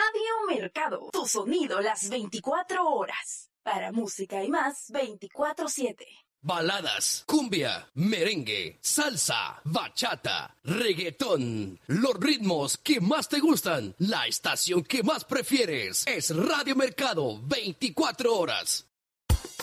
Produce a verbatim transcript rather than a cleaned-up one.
Radio Mercado, tu sonido las veinticuatro horas. Para música y más, veinticuatro siete. Baladas, cumbia, merengue, salsa, bachata, reggaetón. Los ritmos que más te gustan. La estación que más prefieres es Radio Mercado, veinticuatro horas.